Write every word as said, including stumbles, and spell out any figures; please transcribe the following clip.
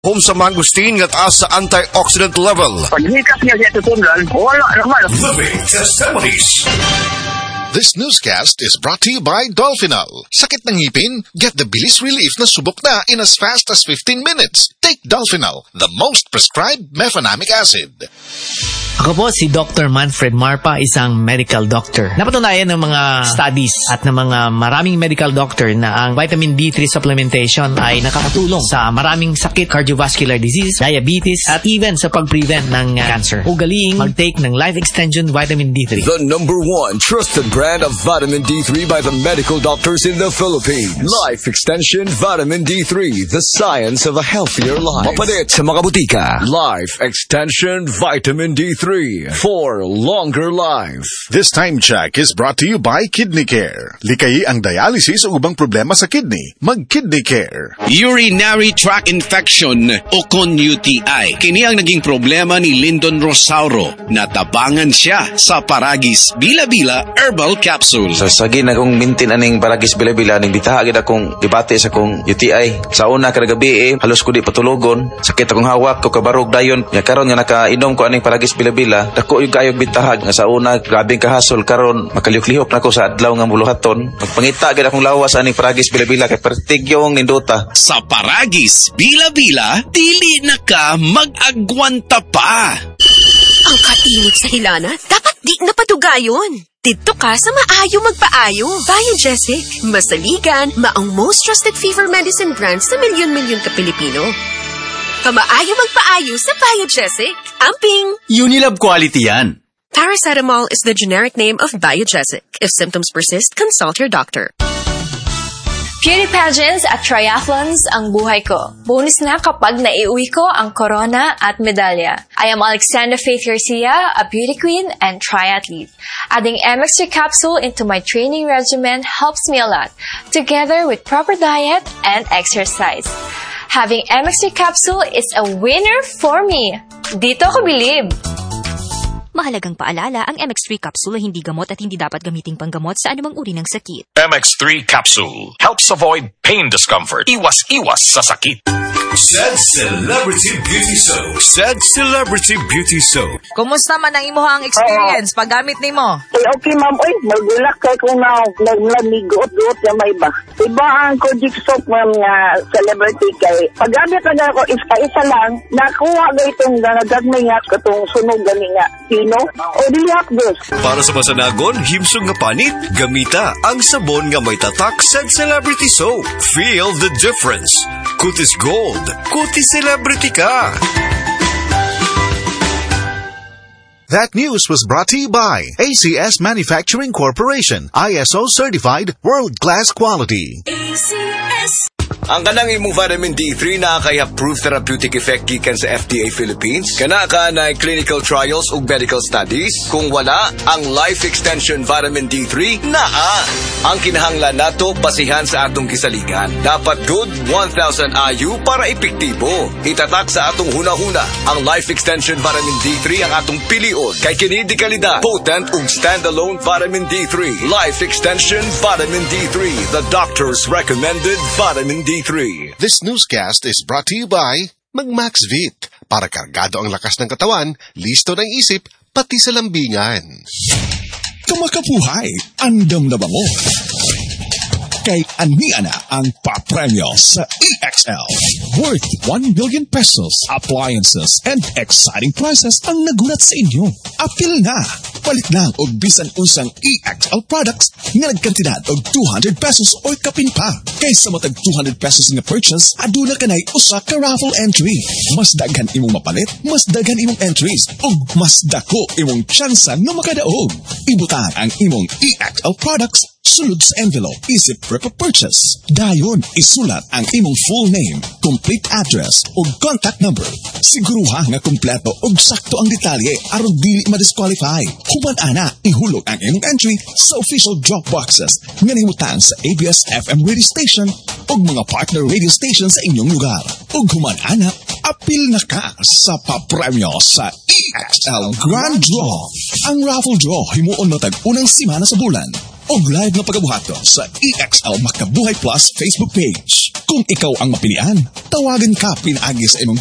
Home sa mangosteen nga taas sa antioxidant level. Paghikap niya sa tutundan, wala naman. Living testimonies. This newscast is brought to you by Dolphinal. Sakit ng ngipin? Get the bilis relief na subok na in as fast as fifteen minutes. Take Dolphinal, the most prescribed mefenamic acid. Ako po si Doctor Manfred Marpa, isang medical doctor. Napatunayan ng mga studies at ng mga maraming medical doctor na ang vitamin D three supplementation ay nakakatulong sa maraming sakit, cardiovascular disease, diabetes, at even sa pag-prevent ng cancer. Ugaling mag-take ng Life Extension Vitamin D three. The number one trusted brand of vitamin D three by the medical doctors in the Philippines. Life Extension Vitamin D three, the science of a healthier life. Mapalit sa mga butika. Life Extension Vitamin D three for longer life. This time check is brought to you by Kidney Care. Likayi ang dialysis o ubang problema sa kidney. Mag-Kidney Care. Urinary tract infection o kon U T I. Kini ang naging problema ni Lyndon Rosauro. Natabangan siya sa Paragis Bila-Bila Herbal Capsule. Sa sagi na kong mintin aning Paragis Bila-Bila, ning bitahagid akong dibate sa kong U T I. Sa una kada gabi eh, halos ko di patulogon. Sakit akong hawak ko kabarog dayon. Ya karon nga nakainom ko aning Paragis Bila-Bila, dako yung kayog bitahag nga sa una grabing kahasol karon makalihok-lihok nako sa adlaw nga buluhaton. Magpangita gid akong lawas aning Paragis Bila-Bila kay pertigyong nindota. Sa Paragis Bila-Bila, dili na ka mag-agwanta pa. Ang kainit sa hilana, dapat di napatugayon. Dito ka sa maayo magpaayo. Biogesic, masaligan, maong most trusted fever medicine brand sa milyon-milyon ka Pilipino. Kamaayo magpaayo sa Biogesic. Amping! Unilab quality yan. Paracetamol is the generic name of Biogesic. If symptoms persist, consult your doctor. Beauty pageants at triathlons ang buhay ko. Bonus na kapag naiuwi ko ang corona at medalya. I am Alexandra Faith Garcia, a beauty queen and triathlete. Adding M X three capsule into my training regimen helps me a lot, together with proper diet and exercise. Having M X three capsule is a winner for me. Dito ko bilib. Mahalagang paalala, ang M X three capsule ay hindi gamot at hindi dapat gamiting panggamot sa anumang uri ng sakit. M X three capsule helps avoid pain discomfort. Iwas-iwas sa sakit. Said Celebrity Beauty Soap. Said Celebrity Beauty Soap. Kumusta man ang imuhang experience paggamit nimo? Eh, okay, ma'am. Uy, magulak kay kung na naglamiguot-guot na may iba. Iba ang Kojic Soap, ma'am, nga celebrity kay. Paggamit na ako, isa-isa lang, nakuha ga itong nagagmay nga katong sunog gani nga pino o dilihat dos. Para sa masanagon, himsog nga panit, gamita ang sabon nga may tatak Said Celebrity Soap. Feel the difference. Kutis Gold. Kutis Celebrity ka. That news was brought to you by A C S Manufacturing Corporation, I S O certified, world-class quality. A C S. Ang kanang imong vitamin D three na kay approved therapeutic effect gikan sa F D A Philippines. Kana ka na clinical trials ug medical studies. Kung wala, ang Life Extension Vitamin D three naa. Ang kinahanglan nato basihan sa atong kisaligan. Dapat good one thousand I U para epektibo. Itatak sa atong hunahuna. Ang Life Extension Vitamin D three ang atong pilion kay kini di kalidad, potent ug standalone vitamin D three. Life Extension Vitamin D three, the doctor's recommended vitamin D three. This newscast is brought to you by Mag-Maxvit. Para kargado ang lakas ng katawan, listo ng isip, pati sa lambingan. Kamakapuhay, andam na bango. Kay ania na ang papremyo sa E X L. Worth one million pesos, appliances, and exciting prizes ang nagulat sa inyo. Apil na! Palit lang og bisan usang E X L products nga nagkantidad og two hundred pesos o kapin pa. Kaysa matag two hundred pesos nga purchase, aduna ka na'y usa ka raffle entry. Mas daghan imong mapalit, mas daghan imong entries, ug mas dako imong tsansa nga makadaog. Ibutang ang imong E X L products sulod sa envelope, isip prep purchase. Dayon, isulat ang imong full name, complete address, o contact number. Siguruha nga kumpleto o sakto ang detalye aron dili ma-disqualify. Human ana, ihulog ang imong entry sa official drop boxes nga nahimutang sa A B S F M radio station o mga partner radio station sa inyong lugar. O human ana, apil na ka sa papremyo sa E X L Grand Draw. Ang raffle draw himuon matag unang simana sa bulan. o live nga pagabuhaton sa E X L Makabuhay Plus Facebook page. Kung ikaw ang mapilian, tawagan ka pinaagi sa imong